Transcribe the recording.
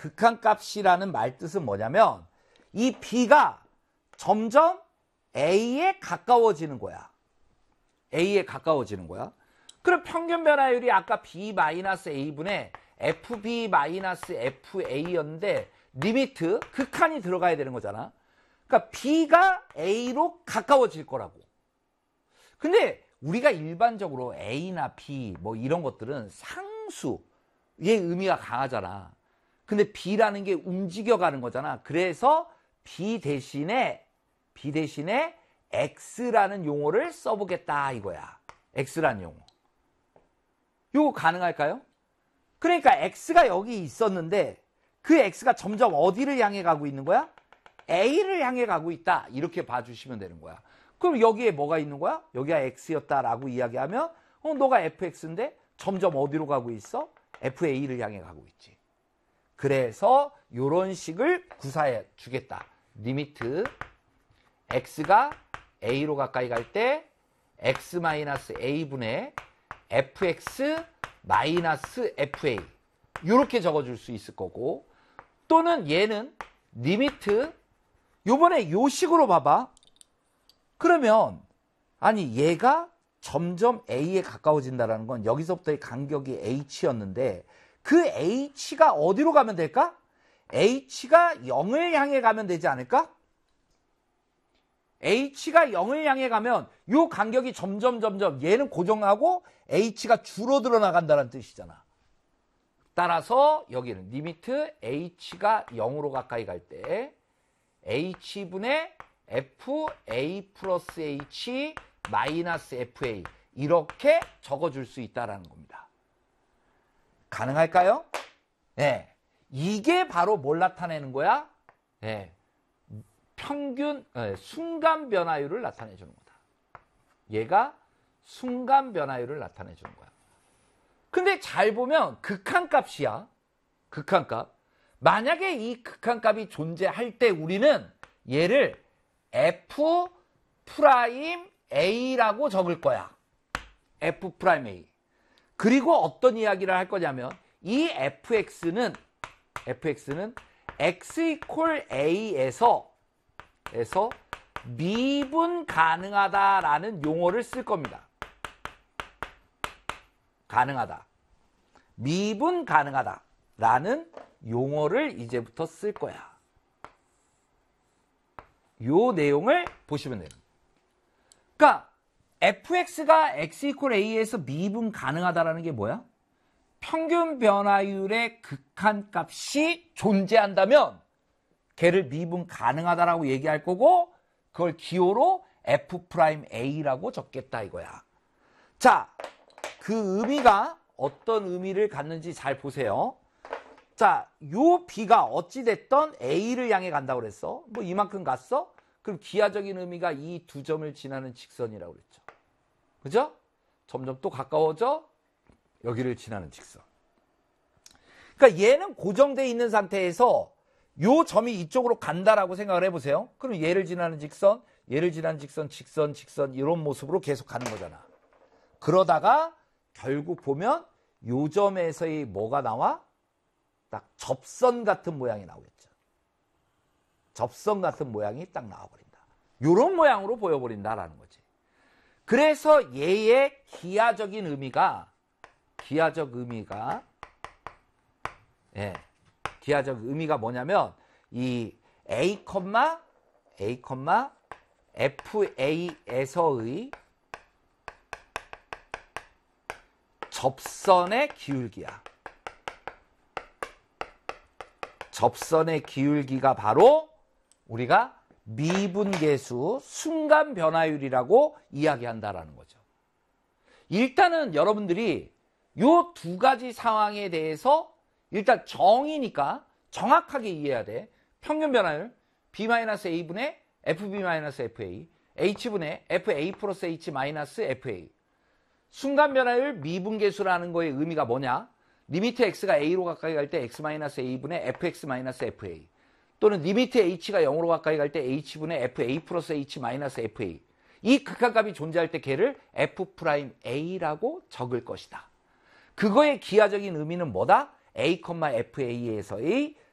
극한값이라는 말 뜻은 뭐냐면 이 b가 점점 a에 가까워지는 거야. a에 가까워지는 거야. 그럼 평균 변화율이 아까 b-a분의 fb-fa였는데 리미트, 극한이 들어가야 되는 거잖아. 그러니까 b가 a로 가까워질 거라고. 근데 우리가 일반적으로 a나 b 뭐 이런 것들은 상수의 의미가 강하잖아. 근데 b라는 게 움직여가는 거잖아. 그래서 b 대신에 x라는 용어를 써보겠다 이거야. x라는 용어. 이거 가능할까요? 그러니까 x가 여기 있었는데 그 x가 점점 어디를 향해 가고 있는 거야? a를 향해 가고 있다. 이렇게 봐주시면 되는 거야. 그럼 여기에 뭐가 있는 거야? 여기가 x였다라고 이야기하면 너가 fx인데 점점 어디로 가고 있어? fa를 향해 가고 있지. 그래서 이런 식을 구사해 주겠다. 리미트 x가 a로 가까이 갈 때 x-a분의 fx-fa 이렇게 적어줄 수 있을 거고, 또는 얘는 리미트 요번에 요 식으로 봐봐. 그러면 아니 얘가 점점 a에 가까워진다는 건 여기서부터의 간격이 h였는데 그 h가 어디로 가면 될까? h가 0을 향해 가면 되지 않을까? h가 0을 향해 가면 요 간격이 점점 얘는 고정하고 h가 줄어들어 나간다는 뜻이잖아. 따라서 여기는 리미트 h가 0으로 가까이 갈 때 h분의 fa 플러스 h 마이너스 fa 이렇게 적어줄 수 있다는 겁니다. 가능할까요? 네. 이게 바로 뭘 나타내는 거야? 네. 평균, 순간 변화율을 나타내 주는 거다. 얘가 순간 변화율을 나타내 주는 거야. 근데 잘 보면 극한값이야. 극한값. 만약에 이 극한값이 존재할 때 우리는 얘를 f'A라고 적을 거야. f'A. 그리고 어떤 이야기를 할 거냐면 이 fx는 x equal a에서 미분 가능하다라는 용어를 쓸 겁니다. 가능하다. 미분 가능하다라는 용어를 이제부터 쓸 거야. 요 내용을 보시면 돼요. 그러니까 fx가 x equal a에서 미분 가능하다라는 게 뭐야? 평균 변화율의 극한값이 존재한다면 걔를 미분 가능하다라고 얘기할 거고, 그걸 기호로 f'A라고 적겠다 이거야. 자, 그 의미가 어떤 의미를 갖는지 잘 보세요. 자, 요 b가 어찌됐던 a를 향해 간다고 그랬어. 뭐 이만큼 갔어? 그럼 기하적인 의미가 이 두 점을 지나는 직선이라고 그랬죠. 그죠? 점점 또 가까워져 여기를 지나는 직선. 그러니까 얘는 고정되어 있는 상태에서 요 점이 이쪽으로 간다라고 생각을 해보세요. 그럼 얘를 지나는 직선, 얘를 지나는 직선, 직선 이런 모습으로 계속 가는 거잖아. 그러다가 결국 보면 요 점에서의 뭐가 나와? 딱 접선 같은 모양이 나오겠죠. 접선 같은 모양이 딱 나와버린다. 요런 모양으로 보여버린다라는 거지. 그래서 얘의 기하적인 의미가 기하적 의미가 뭐냐면 이 FA에서의 접선의 기울기야. 접선의 기울기가 바로 우리가 미분계수 순간 변화율이라고 이야기한다라는 거죠. 일단은 여러분들이 요 두 가지 상황에 대해서 일단 정의니까 정확하게 이해해야 돼. 평균 변화율 b-a분의 fb-fa, h분의 fa 플러스 h 마이너스 fa. 순간 변화율 미분계수라는 거의 의미가 뭐냐? 리미트 x가 a로 가까이 갈 때 x-a분의 fx-fa, 또는 리미트 h가 0으로 가까이 갈 때 h분의 fa 플러스 h 마이너스 fa. 이 극한값이 존재할 때 걔를 f'A라고 적을 것이다. 그거의 기하적인 의미는 뭐다? a, fa에서의